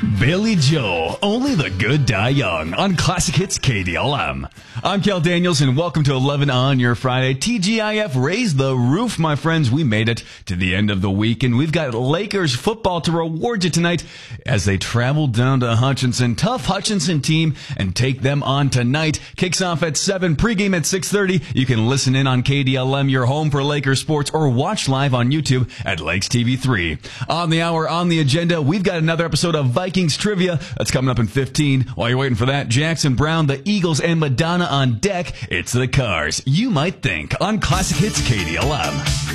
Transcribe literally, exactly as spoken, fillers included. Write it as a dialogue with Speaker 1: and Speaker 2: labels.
Speaker 1: Billy Joel, Only the Good Die Young on Classic Hits K D L M. I'm Kel Daniels and welcome to eleven on your Friday. T G I F raised the roof, my friends. We made it to the end of the week and we've got Lakers football to reward you tonight as they travel down to Hutchinson. Tough Hutchinson team and take them on tonight. Kicks off at seven, pregame at six thirty. You can listen in on K D L M, your home for Lakers sports, or watch live on YouTube at Lakes T V three. On the hour, on the agenda, we've got another episode of Vikings Trivia. That's coming up in fifteen. While you're waiting for that, Jackson Brown, the Eagles, and Madonna on deck. It's the Cars You Might Think on Classic Hits K D L M.